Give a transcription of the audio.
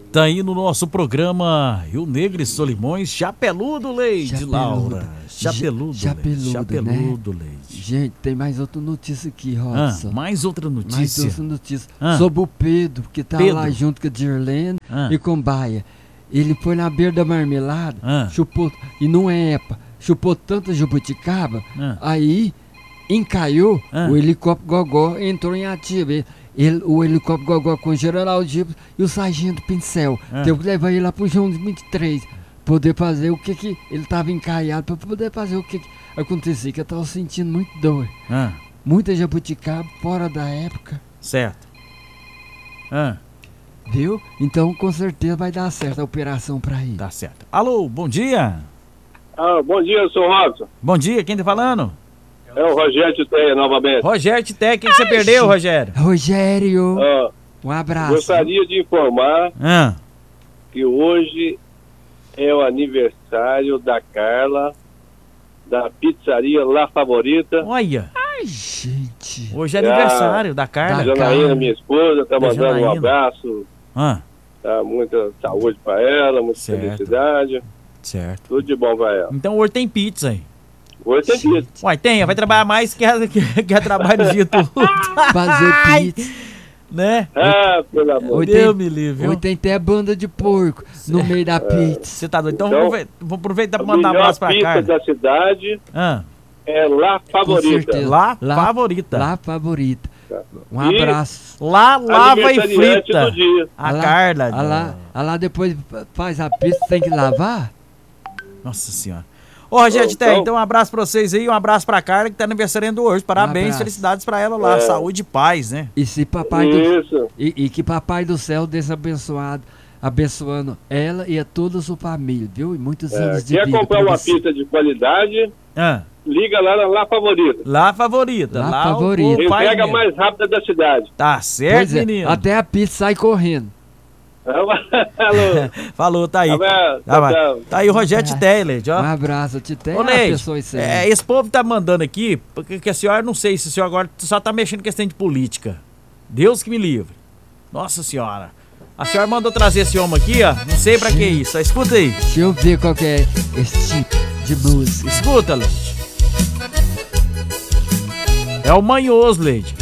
Tá aí no nosso programa Rio Negro e Solimões, Chapeludo, Leide, Laura. Chapeludo, Leide. Gente, tem mais outra notícia aqui, Robson. Mais outra notícia. Sobre o Pedro, que tá lá junto com a Dirlene e com o Baia. Ele foi na beira da marmelada, chupou, e não é EPA, chupou tanta jabuticaba, aí encaiu, o helicóptero Gogó entrou em ativa. O helicóptero Gogó com o General Gibbs e o Sargento Pincel. Teve que levar ele lá pro João 23, poder fazer o que ele tava encaiado, para poder fazer o que acontecia, que eu tava sentindo muito dor. Muita jabuticaba fora da época. Certo. Viu? Então com certeza vai dar certo a operação pra ele. Tá certo. Alô, bom dia. Bom dia, senhor Robson. Bom dia, quem tá falando? É o Rogério Titeia, novamente. Rogério Titeia, quem você perdeu, Rogério? Rogério, um abraço. Gostaria de informar que hoje é o aniversário da Carla, da pizzaria La Favorita. Olha. Ai, gente. Hoje é aniversário da Carla. Janaína, minha esposa, tá mandando um abraço. Tá, muita saúde pra ela, muita felicidade. Certo. Tudo de bom pra ela. Então hoje tem pizza aí. Hoje tem pizza. Uai, vai trabalhar mais que trabalho o dia todo. Fazer pizza. Né? Pelo amor de Deus me livre. Hoje tem até banda de porco no meio da pizza. Você tá doido? Então vou aproveitar pra mandar um abraço pra Carla. A pizza da cidade é La Favorita. La Favorita. La Favorita. Um abraço. Lá lava e frita. Do dia. A Carla. Lá depois faz a pizza, tem que lavar? Nossa senhora. Ô, Rogério Titeia, então um abraço pra vocês aí, um abraço pra Carla que tá aniversariando hoje. Parabéns, felicidades pra ela lá, saúde e paz, né? E se papai e que papai do céu desse abençoando ela e a toda a sua família, viu? E muitos anos de vida. Quer comprar uma pizza de qualidade? Liga lá na La Favorita. La Favorita. La Favorita. Entrega mais rápida da cidade. Tá certo, menino. Até a pizza sai correndo. Falou, tá aí. Tá aí o Rogério Titeia, Leide, ó. Um abraço, Titeia. Esse povo tá mandando aqui, porque a senhora, não sei se a senhora agora só tá mexendo em questão de política. Deus que me livre. Nossa senhora. A senhora mandou trazer esse homem aqui, ó. Não sei pra que isso. Escuta aí. Deixa eu ver qual que é esse tipo de música. Escuta, Leide. É o Manhoso, Leide.